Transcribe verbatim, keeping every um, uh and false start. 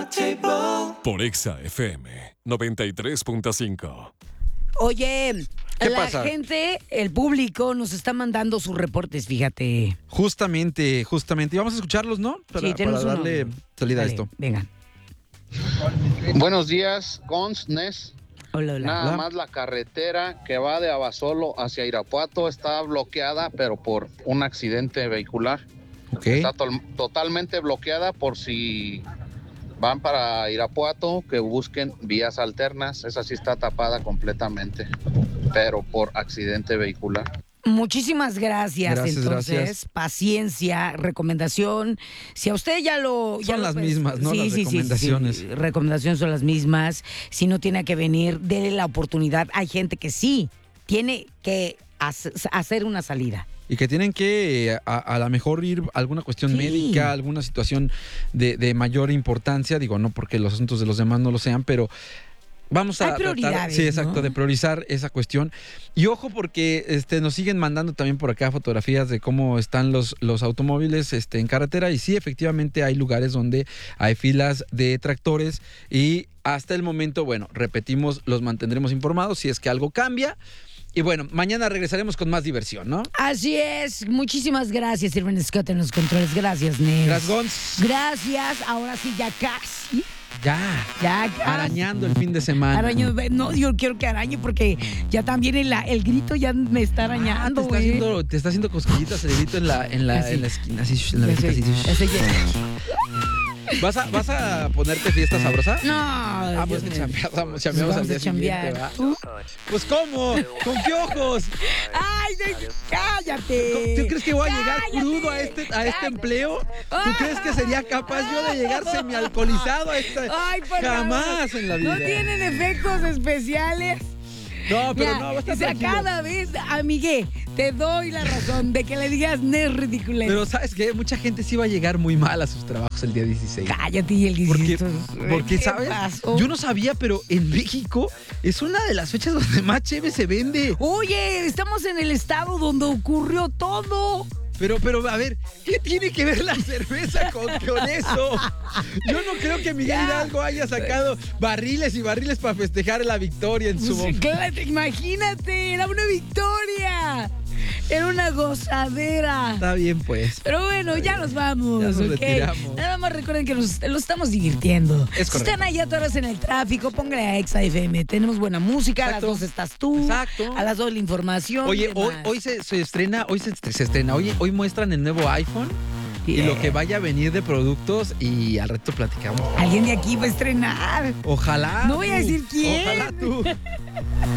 Por Exa F M noventa y tres punto cinco. Oye, ¿Qué la pasa? gente, el público, nos está mandando sus reportes, fíjate. Justamente, justamente. Y vamos a escucharlos, ¿no? Para, Sí, tenemos para darle uno. salida Dale, a esto. Venga. Buenos días, Gons, Nes. Hola, hola. Nada Hola. más la carretera que va de Abasolo hacia Irapuato está bloqueada, pero por un accidente vehicular. Ok. Está tol- totalmente bloqueada por si van para Irapuato, que busquen vías alternas. Esa sí está tapada completamente, pero por accidente vehicular. Muchísimas gracias, Gracias, entonces. gracias. Paciencia, recomendación. Si a usted ya lo... ya Son lo las pens- mismas, ¿no? Sí, Las sí, sí, sí, recomendaciones. sí. Recomendaciones son las mismas. Si no tiene que venir, déle la oportunidad. Hay gente que sí tiene que hace- hacer una salida. Y que tienen que, a, a lo mejor, ir a alguna cuestión Sí. médica, alguna situación de, de mayor importancia. Digo, no porque los asuntos de los demás no lo sean, pero vamos a Hay tratar, prioridades, sí, exacto, ¿no? de priorizar esa cuestión. Y ojo, porque este, nos siguen mandando también por acá fotografías de cómo están los, los automóviles este, en carretera. Y sí, efectivamente, hay lugares donde hay filas de tractores. Y hasta el momento, bueno, repetimos, los mantendremos informados si es que algo cambia. Y bueno, mañana regresaremos con más diversión, ¿no? Así es. Muchísimas gracias, Irvin Scott, en los controles. Gracias, Nes. Gracias, Gons. Gracias. Ahora sí, ya casi. Ya. Ya casi. Arañando el fin de semana. Araño, no, yo quiero que arañe porque ya también el, el grito ya me está Ah, arañando, te, está güey. haciendo, te está haciendo cosquillitas el dedito en la, en la, Así. en la esquina, así, en la Ya orejita, sé, así. ya sé que- ¿Vas a, ¿Vas a ponerte fiesta sabrosa? No. Ah, pues que Dios mío. chambeamos, chambeamos al Vamos día a chambear. siguiente, ¿va? ¿Tú? Pues ¿cómo? ¿Con qué ojos? ¡Ay, de- cállate! ¿Tú crees que voy a llegar Cállate. crudo a este, a este Cállate. empleo? ¿Tú Ah. crees que sería capaz yo de llegar semialcoholizado a esta? Ay, por Jamás favor. en la vida. No tienen efectos especiales. No, pero Mira, no, va a estar o sea, tranquilo. cada vez, amigue, te doy la razón de que le digas Nes ridículo. Pero ¿sabes qué? Mucha gente sí va a llegar muy mal a sus trabajos el día dieciséis. Cállate y el Porque, dieciocho. porque ¿Qué ¿sabes? pasó? Yo no sabía, pero en México es una de las fechas donde más cheve se vende. Oye, estamos en el estado donde ocurrió todo. Pero, pero, a ver, ¿qué tiene que ver la cerveza con, con eso? Yo no creo que Miguel Ya. Hidalgo haya sacado barriles y barriles para festejar la victoria en su Pues, momento. claro, imagínate, era una victoria. Era una gozadera. Está bien, pues. Pero bueno, ya nos vamos, Ya nos ¿ok? retiramos. Nada más recuerden que nos, lo estamos divirtiendo. Es Si correcto. están allá todas en el tráfico, pónganle a Exa F M. Tenemos buena música, Exacto. a las dos estás tú. Exacto. A las dos la información. Oye, ¿qué hoy, más? hoy se, se estrena, hoy se, se estrena, hoy, hoy muestran el nuevo iPhone y Bien. lo que vaya a venir de productos y al resto platicamos. Alguien de aquí va a estrenar. Ojalá. No voy a tú. decir quién. Ojalá tú.